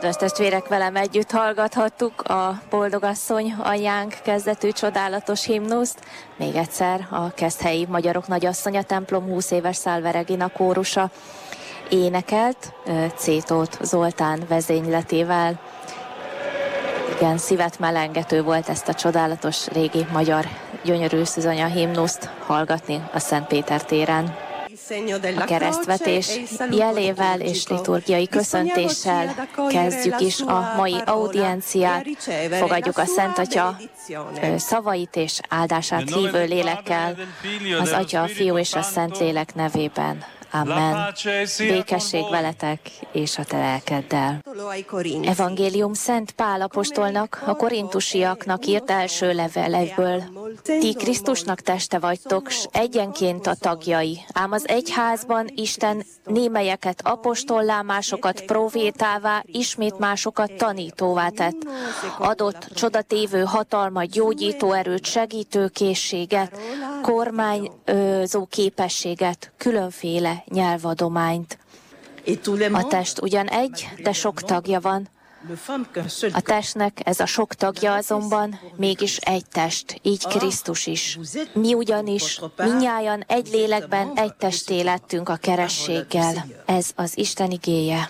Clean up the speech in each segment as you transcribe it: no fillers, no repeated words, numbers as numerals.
Kedves testvérek, velem együtt hallgathattuk a Boldogasszony anyánk kezdetű csodálatos himnuszt. Még egyszer a Keszthelyi Magyarok Nagyasszonya templom 20 éves Salve Regina kórusa énekelt Cétóth Zoltán vezényletével. Igen, szívet melengető volt ezt a csodálatos régi magyar gyönyörű szűzanya himnuszt hallgatni a Szent Péter téren. A keresztvetés jelével és liturgiai köszöntéssel kezdjük is a mai audienciát. Fogadjuk a Szent Atya szavait és áldását hívő lélekkel, az Atya, a Fiú és a Szentlélek nevében. Amen. Békesség veletek és a te lelkeddel. Evangélium Szent Pál apostolnak, a korintusiaknak írt első levelekből. Ti Krisztusnak teste vagytok, s egyenként a tagjai. Ám az egyházban Isten némelyeket apostollá, másokat profétává, ismét másokat tanítóvá tett. Adott csodatévő hatalmat, gyógyító erőt, segítő készséget, kormányzó képességet, különféle nyelvadományt. A test ugyan egy, de sok tagja van. A testnek ez a sok tagja azonban mégis egy test, így Krisztus is. Mi ugyanis mindnyájan egy lélekben egy testé lettünk a kerességgel. Ez az Isten igéje.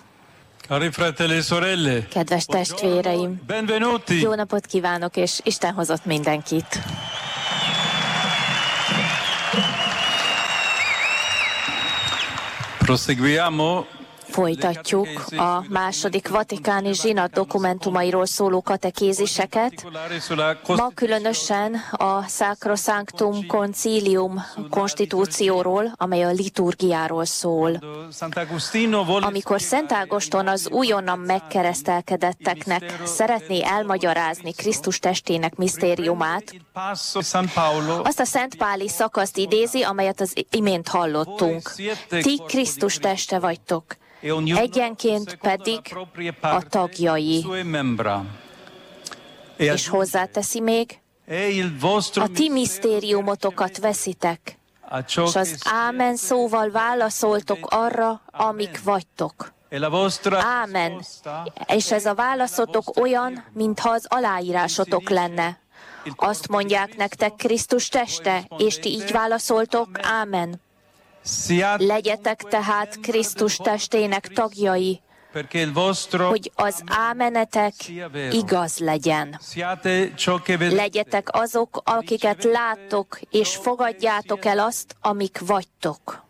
Kedves testvéreim, jó napot kívánok, és Isten hozott mindenkit. Proseguiamo. Folytatjuk a második vatikáni zsinat dokumentumairól szóló katekéziseket. Ma különösen a Sacrosanctum Concilium konstitúcióról, amely a liturgiáról szól. Amikor Szent Ágoston az újonnan megkeresztelkedetteknek szeretné elmagyarázni Krisztus testének misztériumát, azt a Szent Páli szakaszt idézi, amelyet az imént hallottunk. Ti Krisztus teste vagytok, egyenként pedig a tagjai. És hozzáteszi még, a ti misztériumotokat veszitek, és az ámen szóval válaszoltok arra, amik vagytok. Ámen. És ez a válaszotok olyan, mintha az aláírásotok lenne. Azt mondják nektek Krisztus teste, és ti így válaszoltok, ámen. Legyetek tehát Krisztus testének tagjai, hogy az ámenetek igaz legyen. Legyetek azok, akiket láttok, és fogadjátok el azt, amik vagytok.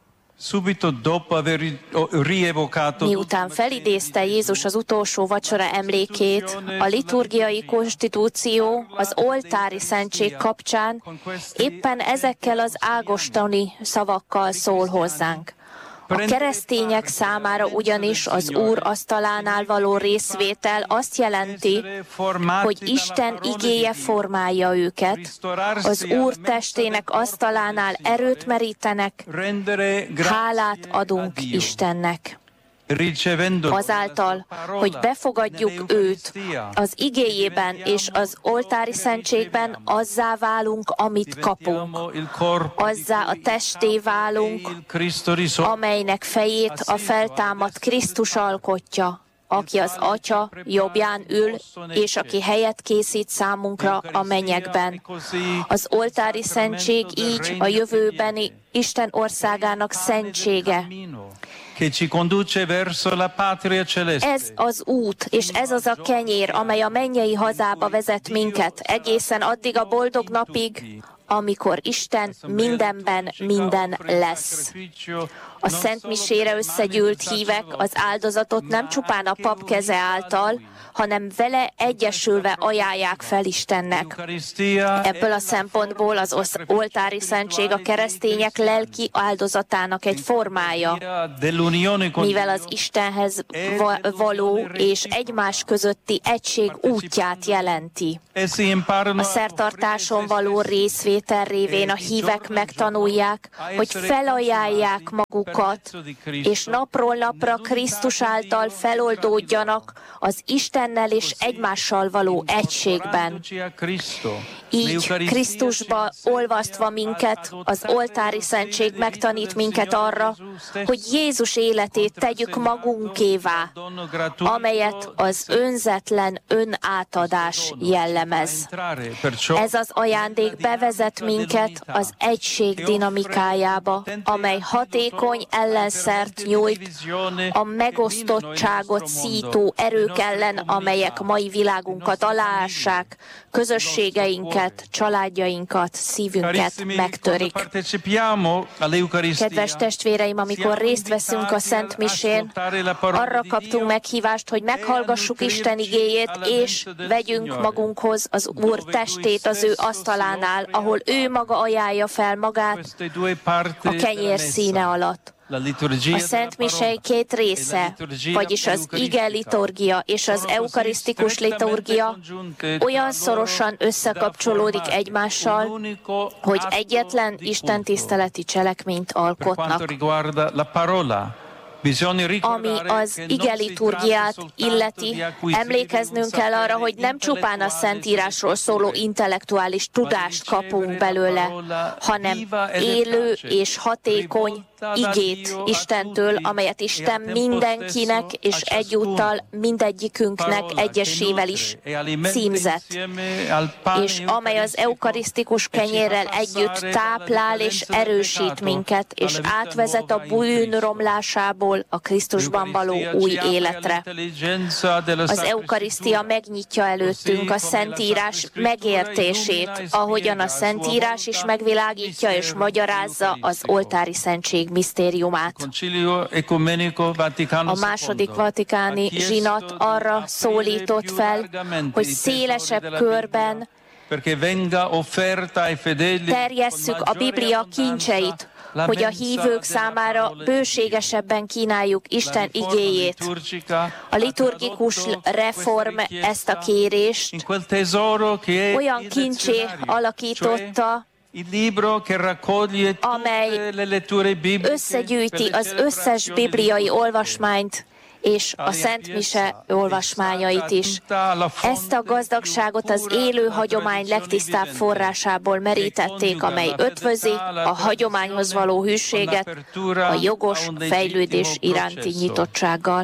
Miután felidézte Jézus az utolsó vacsora emlékét, a liturgiai konstitúció az oltári szentség kapcsán éppen ezekkel az ágostoni szavakkal szól hozzánk. A keresztények számára ugyanis az Úr asztalánál való részvétel azt jelenti, hogy Isten igéje formálja őket, az Úr testének asztalánál erőt merítenek, hálát adunk Istennek. Azáltal, hogy befogadjuk őt az igéjében és az oltári szentségben, azzá válunk, amit kapunk. Azzá a testé válunk, amelynek fejét a feltámadt Krisztus alkotja, aki az Atya jobbján ül, és aki helyet készít számunkra a mennyekben. Az oltári szentség így a jövőbeni Isten országának szentsége. Ez az út, és ez az a kenyér, amely a mennyei hazába vezet minket, egészen addig a boldog napig, amikor Isten mindenben minden lesz. A Szent Misére összegyűlt hívek az áldozatot nem csupán a pap keze által, hanem vele egyesülve ajánlják fel Istennek. Ebből a szempontból az oltári szentség a keresztények lelki áldozatának egy formája, mivel az Istenhez való és egymás közötti egység útját jelenti. A szertartáson való részvétel tétel révén a hívek megtanulják, hogy felajánlják magukat, és napról napra Krisztus által feloldódjanak az Istennel és egymással való egységben. Így Krisztusba olvasztva minket, az oltári szentség megtanít minket arra, hogy Jézus életét tegyük magunkévá, amelyet az önzetlen önátadás jellemez. Ez az ajándék bevezet minket az egység dinamikájába, amely hatékony ellenszert nyújt a megosztottságot szító erők ellen, amelyek mai világunkat aláássák, közösségeinket, családjainkat, szívünket megtörik. Kedves testvéreim, amikor részt veszünk a Szent Misén, arra kaptunk meghívást, hogy meghallgassuk Isten igéjét, és vegyünk magunkhoz az Úr testét az ő asztalánál, ahol ő maga ajánlja fel magát a kenyér színe alatt. A Szent Mise két része, vagyis az ige liturgia és az eukarisztikus liturgia olyan szorosan összekapcsolódik egymással, hogy egyetlen istentiszteleti cselekményt alkotnak. Ami az ige liturgiát illeti, emlékeznünk kell arra, hogy nem csupán a Szentírásról szóló intellektuális tudást kapunk belőle, hanem élő és hatékony igét Istentől, amelyet Isten mindenkinek és egyúttal mindegyikünknek egyesével is címzett, és amely az eukarisztikus kenyérrel együtt táplál és erősít minket, és átvezet a bűn romlásából a Krisztusban való új életre. Az eukarisztia megnyitja előttünk a Szentírás megértését, ahogyan a Szentírás is megvilágítja és magyarázza az oltári szentség misztériumát. A második vatikáni zsinat arra szólított fel, hogy szélesebb körben terjesszük a Biblia kincseit, hogy a hívők számára bőségesebben kínáljuk Isten igéjét. A liturgikus reform ezt a kérést olyan kincsé alakította, amely összegyűjti az összes bibliai olvasmányt és a Szent Mise olvasmányait is. Ezt a gazdagságot az élő hagyomány legtisztább forrásából merítették, amely ötvözi a hagyományhoz való hűséget a jogos fejlődés iránti nyitottsággal.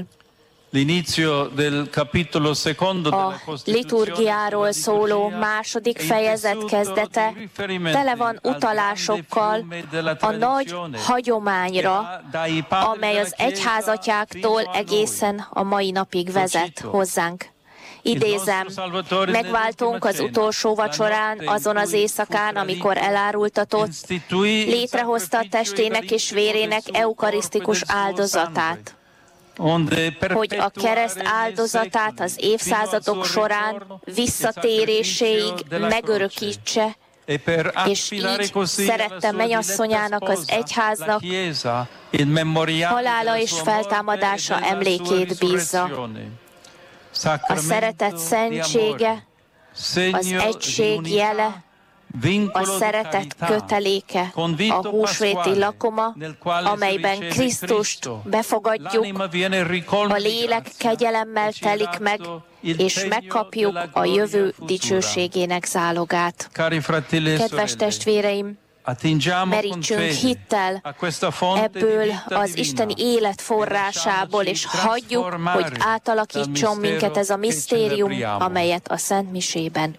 A liturgiáról szóló második fejezet kezdete tele van utalásokkal a nagy hagyományra, amely az egyházatyáktól egészen a mai napig vezet hozzánk. Idézem, megváltunk az utolsó vacsorán, azon az éjszakán, amikor elárultatott, létrehozta a testének és vérének eukarisztikus áldozatát, hogy a kereszt áldozatát az évszázadok során visszatéréséig megörökítse, és így szerette mennyasszonyának, az egyháznak halála és feltámadása emlékét bízza. A szeretet szentsége, az egység jele, a szeretet köteléke, a húsvéti lakoma, amelyben Krisztust befogadjuk, a lélek kegyelemmel telik meg, és megkapjuk a jövő dicsőségének zálogát. Kedves testvéreim, merítsünk hittel ebből az isteni élet forrásából, és hagyjuk, hogy átalakítson minket ez a misztérium, amelyet a Szent Misében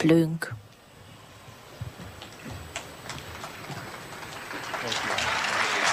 ünneplünk.